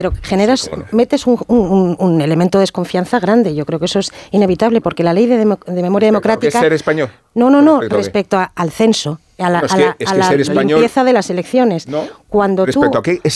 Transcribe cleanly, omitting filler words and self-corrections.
Pero metes un elemento de desconfianza grande. Yo creo que eso es inevitable, porque la ley de memoria democrática... ¿Ser español? No, respecto al censo, a la limpieza de las elecciones. ¿No? Cuando ¿Respecto a qué?